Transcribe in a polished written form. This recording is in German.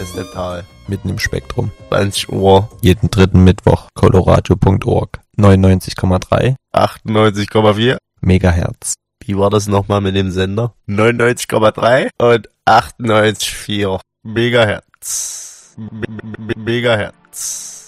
ist der Tal. Mitten im Spektrum. 20 Uhr. Jeden dritten Mittwoch. Coloradio.org. 99,3 98,4. Megahertz. Wie war das nochmal mit dem Sender? 99,3 und 98,4 Megahertz. Megahertz.